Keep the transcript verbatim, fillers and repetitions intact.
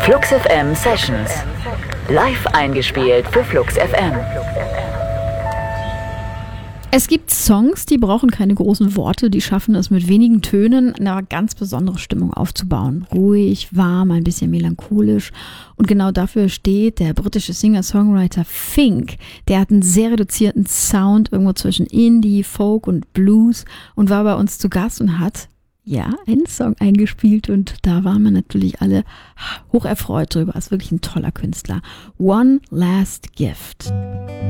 Flux F M Sessions. Live eingespielt für Flux F M. Es gibt Songs, die brauchen keine großen Worte, die schaffen es mit wenigen Tönen eine ganz besondere Stimmung aufzubauen. Ruhig, warm, ein bisschen melancholisch. Und genau dafür steht der britische Singer-Songwriter Fink. Der hat einen sehr reduzierten Sound, irgendwo zwischen Indie, Folk und Blues und war bei uns zu Gast und hat ja einen Song eingespielt und da waren wir natürlich alle hocherfreut drüber. Ist wirklich ein toller Künstler. One Last Gift.